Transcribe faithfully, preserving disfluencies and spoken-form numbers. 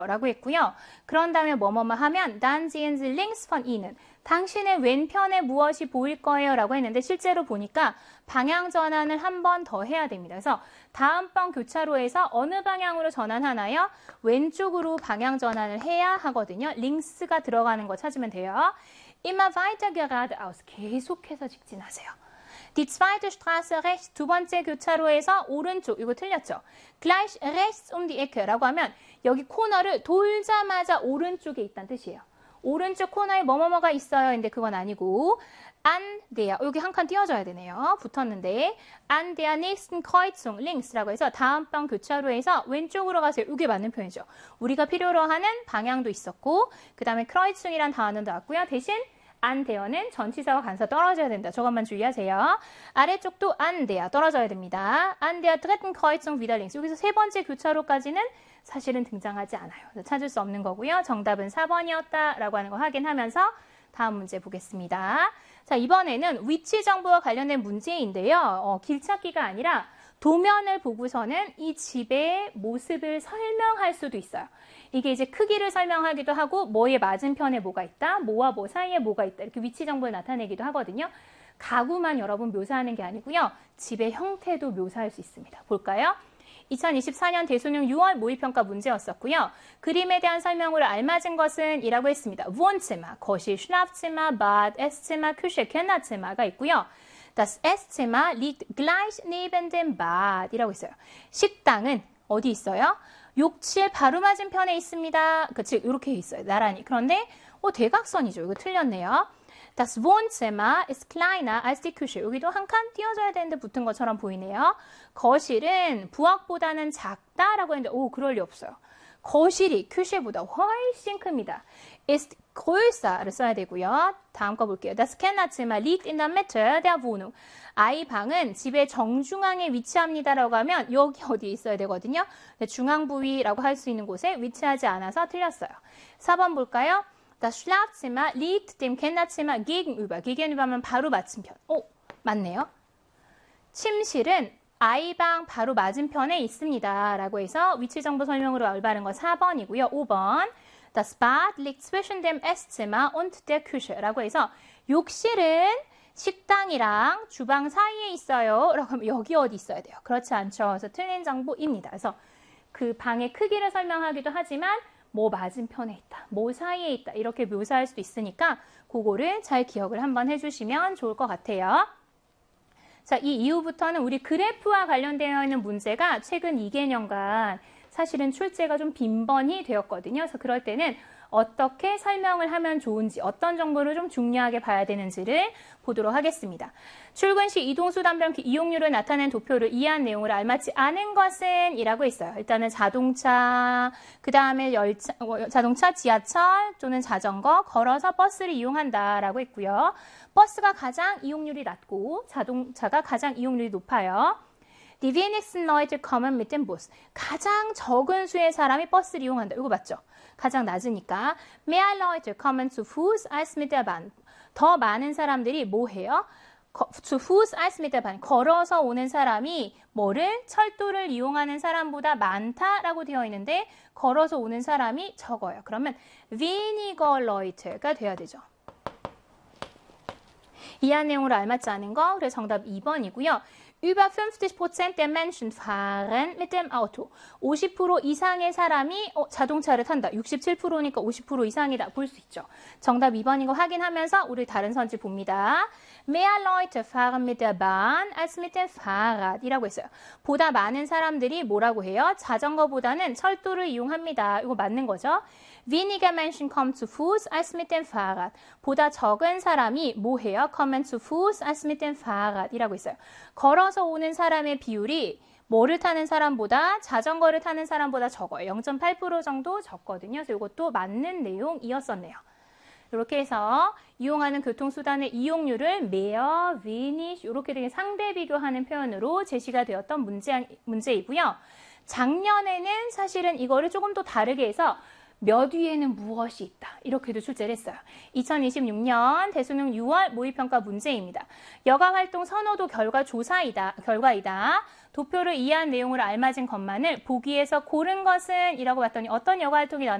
라고 했고요. 그런 다음에 뭐뭐뭐 하면 dann sehen Sie links von Ihnen. 당신의 왼편에 무엇이 보일 거예요 라고 했는데 실제로 보니까 방향 전환을 한 번 더 해야 됩니다. 그래서 다음번 교차로에서 어느 방향으로 전환하나요? 왼쪽으로 방향 전환을 해야 하거든요. links가 들어가는 거 찾으면 돼요. immer weiter geradeaus. 계속해서 직진하세요. Die zweite Straße rechts, 두 번째 교차로에서 오른쪽, 이거 틀렸죠? Gleich rechts um die Ecke 라고 하면 여기 코너를 돌자마자 오른쪽에 있다는 뜻이에요. 오른쪽 코너에 뭐뭐뭐가 있어요. 근데 그건 아니고 an der, 여기 한 칸 띄워줘야 되네요. 붙었는데 an der nächsten Kreuzung, links라고 해서 다음번 교차로에서 왼쪽으로 가세요. 이게 맞는 표현이죠. 우리가 필요로 하는 방향도 있었고 그 다음에 크로이츠ung이란 단어도 나왔고요. 대신 an der는 전치사와 간사 떨어져야 된다. 저것만 주의하세요. 아래쪽도 an der 떨어져야 됩니다. an der dritten Kreuzung wieder links. 여기서 세 번째 교차로까지는 사실은 등장하지 않아요. 찾을 수 없는 거고요. 정답은 사 번이었다라고 하는 거 확인하면서 다음 문제 보겠습니다. 자, 이번에는 위치 정보와 관련된 문제인데요. 어, 길찾기가 아니라 도면을 보고서는 이 집의 모습을 설명할 수도 있어요. 이게 이제 크기를 설명하기도 하고 뭐의 맞은편에 뭐가 있다, 뭐와 뭐 사이에 뭐가 있다 이렇게 위치 정보를 나타내기도 하거든요. 가구만 여러분 묘사하는 게 아니고요. 집의 형태도 묘사할 수 있습니다. 볼까요? 이천이십사 년 대수능 유월 모의평가 문제였었고요. 그림에 대한 설명으로 알맞은 것은 이라고 했습니다. Wohnzimmer, 거실, Schlafzimmer, Bad, Esszimmer, Küche, Kinderzimmer가 있고요. Das Esszimmer liegt gleich neben dem Bad 이라고 있어요. 식당은 어디 있어요? 욕실 바로 맞은편에 있습니다. 그치, 이렇게 있어요. 나란히. 그런데 어, 대각선이죠. 이거 틀렸네요. Das Wohnzimmer ist kleiner als die Küche. 여기도 한 칸 띄워줘야 되는데 붙은 것처럼 보이네요. 거실은 부엌보다는 작다라고 했는데 오, 그럴 리 없어요. 거실이 큐쉐보다 훨씬 큽니다. ist größer를 써야 되고요. 다음 거 볼게요. Das Kinderzimmer liegt in der Mitte der Wohnung. 아이 방은 집의 정중앙에 위치합니다라고 하면 여기 어디에 있어야 되거든요. 중앙 부위라고 할 수 있는 곳에 위치하지 않아서 틀렸어요. 사 번 볼까요? Das Schlafzimmer liegt dem Kinderzimmer gegenüber. gegenüber면 바로 맞은편. 오, 맞네요. 침실은 아이방 바로 맞은편에 있습니다. 라고 해서 위치 정보 설명으로 올바른 거 사 번이고요. 오 번. Das Bad liegt zwischen dem Esszimmer und der Küche. 라고 해서 욕실은 식당이랑 주방 사이에 있어요. 라고 하면 여기 어디 있어야 돼요. 그렇지 않죠. 그래서 틀린 정보입니다. 그래서 그 방의 크기를 설명하기도 하지만 뭐 맞은편에 있다, 뭐 사이에 있다 이렇게 묘사할 수도 있으니까 그거를 잘 기억을 한번 해주시면 좋을 것 같아요. 자, 이 이후부터는 우리 그래프와 관련되어 있는 문제가 최근 이 개년간 사실은 출제가 좀 빈번히 되었거든요. 그래서 그럴 때는 어떻게 설명을 하면 좋은지, 어떤 정보를 좀 중요하게 봐야 되는지를 보도록 하겠습니다. 출근 시 이동수단변 이용률을 나타낸 도표를 이해한 내용을 알맞지 않은 것은 이라고 있어요. 일단은 자동차, 그 다음에 열차, 자동차, 지하철 또는 자전거, 걸어서 버스를 이용한다라고 했고요. 버스가 가장 이용률이 낮고 자동차가 가장 이용률이 높아요. Die wenigsten Leute kommen mit dem Bus. 가장 적은 수의 사람이 버스를 이용한다. 이거 맞죠? 가장 낮으니까. Mehr Leute kommen zu Fuß als mit der Bahn. 더 많은 사람들이 뭐 해요? zu Fuß als mit der Bahn. 걸어서 오는 사람이 뭐를? 철도를 이용하는 사람보다 많다라고 되어 있는데 걸어서 오는 사람이 적어요. 그러면 weniger Leute가 돼야 되죠. 이해한 내용으로 알맞지 않은 거. 그래서 정답 이 번이고요. Über fünfzig Prozent der Menschen fahren mit dem Auto. 오십 퍼센트 이상의 사람이 어, 자동차를 탄다. 육십칠 퍼센트니까 오십 퍼센트 이상이다. 볼 수 있죠. 정답 이 번인 거 확인하면서 우리 다른 선지 봅니다. Mehr Leute fahren mit der Bahn als mit dem Fahrrad 이라고 했어요. 보다 많은 사람들이 뭐라고 해요? 자전거보다는 철도를 이용합니다. 이거 맞는 거죠. Weniger Menschen kommen zu Fuß als mit dem Fahrrad. 보다 적은 사람이 뭐 해요? Kommen zu Fuß als mit dem Fahrrad 이라고 있어요. 걸어서 오는 사람의 비율이 뭐를 타는 사람보다 자전거를 타는 사람보다 적어요. 영 점 팔 퍼센트 정도 적거든요. 그래서 이것도 맞는 내용이었었네요. 이렇게 해서 이용하는 교통수단의 이용률을 mehr, wenig 이렇게 되게 상대 비교하는 표현으로 제시가 되었던 문제, 문제이고요. 작년에는 사실은 이거를 조금 더 다르게 해서 몇 위에는 무엇이 있다. 이렇게도 출제를 했어요. 이천이십육 년 대수능 유월 모의평가 문제입니다. 여가활동 선호도 결과 조사이다. 결과이다. 도표를 이해한 내용으로 알맞은 것만을 보기에서 고른 것은 이라고 봤더니 어떤 여가활동이 나왔나요?